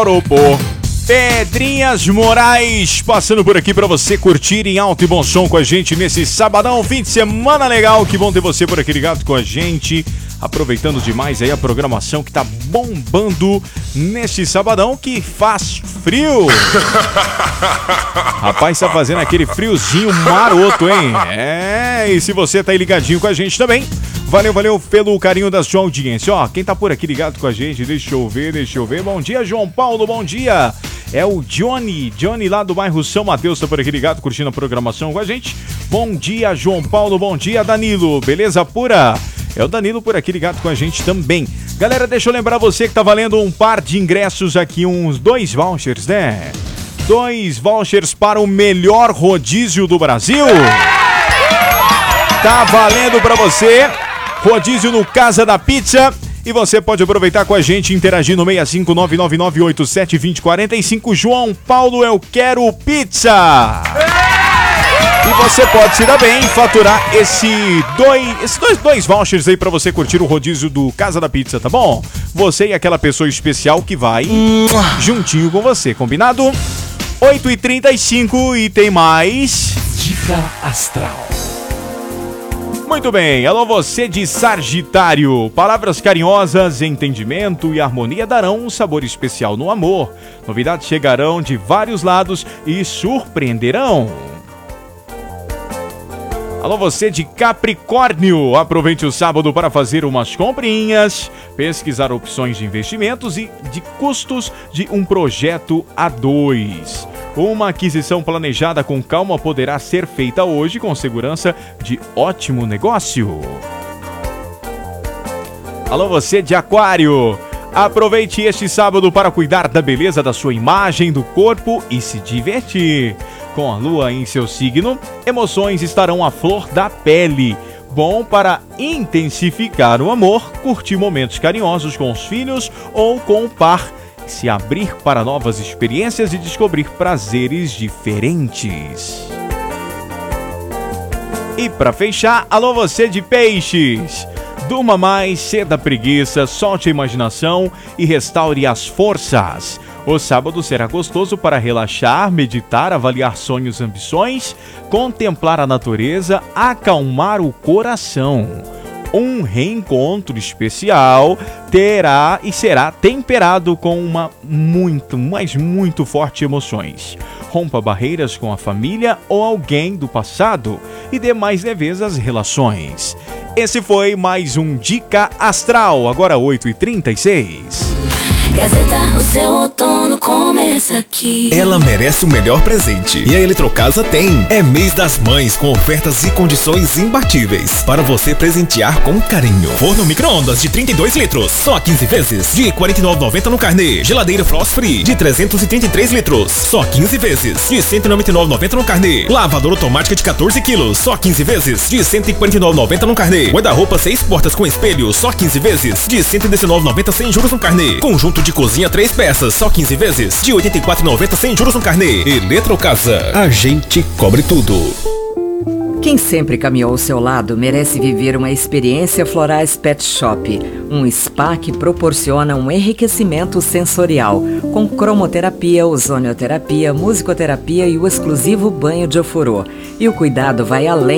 Toropô. Pedrinhas Moraes passando por aqui para você curtir em alto e bom som com a gente nesse sabadão, fim de semana legal. Que bom ter você por aqui ligado com a gente, aproveitando demais aí a programação que tá bombando neste sabadão que faz frio. Rapaz, tá fazendo aquele friozinho maroto, hein? E se você tá aí ligadinho com a gente também, valeu pelo carinho da sua audiência. Ó, quem tá por aqui ligado com a gente, deixa eu ver. Bom dia, João Paulo, bom dia. É o Johnny lá do bairro São Mateus, tá por aqui ligado, curtindo a programação com a gente. Bom dia, João Paulo, bom dia, Danilo, beleza pura? É o Danilo por aqui ligado com a gente também. Galera, deixa eu lembrar você que tá valendo um par de ingressos aqui, uns 2 vouchers, né? 2 vouchers para o melhor rodízio do Brasil. Tá valendo pra você, rodízio no Casa da Pizza. E você pode aproveitar com a gente, interagir no 65999872045. João Paulo, eu quero pizza! E você pode se dar bem, faturar esses dois vouchers aí pra você curtir o rodízio do Casa da Pizza, tá bom? Você e aquela pessoa especial que vai juntinho com você, combinado? 8h35 e tem mais... Dica Astral. Muito bem, alô você de Sagitário. Palavras carinhosas, entendimento e harmonia darão um sabor especial no amor. Novidades chegarão de vários lados e surpreenderão. Alô você de Capricórnio, aproveite o sábado para fazer umas comprinhas, pesquisar opções de investimentos e de custos de um projeto a 2. Uma aquisição planejada com calma poderá ser feita hoje com segurança de ótimo negócio. Alô você de Aquário, aproveite este sábado para cuidar da beleza da sua imagem, do corpo e se divertir. Com a lua em seu signo, emoções estarão à flor da pele. Bom para intensificar o amor, curtir momentos carinhosos com os filhos ou com o par, se abrir para novas experiências e descobrir prazeres diferentes. E para fechar, alô você de Peixes. Durma mais, ceda a preguiça, solte a imaginação e restaure as forças. O sábado será gostoso para relaxar, meditar, avaliar sonhos e ambições, contemplar a natureza, acalmar o coração. Um reencontro especial terá e será temperado com muito forte emoções. Rompa barreiras com a família ou alguém do passado e dê mais leveza às relações. Esse foi mais um Dica Astral, agora 8h36. Gazeta, o seu outono começa aqui. Ela merece o melhor presente e a Eletrocasa tem. É mês das mães com ofertas e condições imbatíveis para você presentear com carinho. Forno micro-ondas de 32 litros, só 15 vezes, de R$ 49,90 no carnê. Geladeira Frost Free de 333 litros, só 15 vezes, de R$ 199,90 no carnê. Lavadora automática de 14 quilos, só 15 vezes, de R$ 149,90 no carnê. Guarda-roupa 6 portas com espelho, só 15 vezes, de R$ 119,90 sem juros no carnê. Conjunto de cozinha 3 peças, só 15 vezes, de R$ 84,90 sem juros no carnê. Eletrocasa, a gente cobre tudo. Quem sempre caminhou ao seu lado merece viver uma experiência Florais Pet Shop, um spa que proporciona um enriquecimento sensorial, com cromoterapia, ozonioterapia, musicoterapia e o exclusivo banho de ofurô. E o cuidado vai além